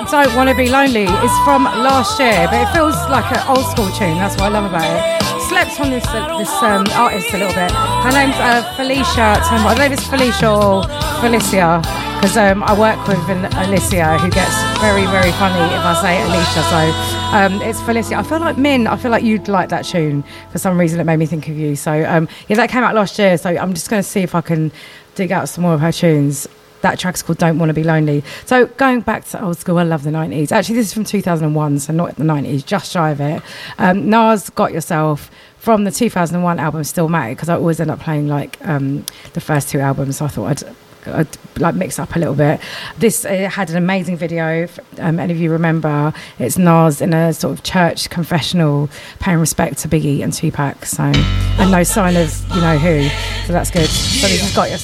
Don't Wanna Be Lonely is from last year, but it feels like an old school tune. That's what I love about it. Slept on this artist a little bit. Her name's Felicia. I don't know if it's Felicia or Felicia, because I work with Alicia, who gets very, very funny if I say Alicia. So it's Felicia. I feel like you'd like that tune. For some reason, it made me think of you. So yeah, that came out last year. So I'm just going to see if I can dig out some more of her tunes. That track's called Don't Wanna Be Lonely. So going back to old school, I love the 90s. Actually, this is from 2001, so not the 90s, just shy of it. Nas, Got Yourself, from the 2001 album Stillmatic, because I always end up playing like the first two albums, so I thought I'd like mix up a little bit. This had an amazing video. If any of you remember, it's Nas in a sort of church confessional paying respect to Biggie and Tupac, so, and no sign of you know who, so that's good. So this has Got Yourself.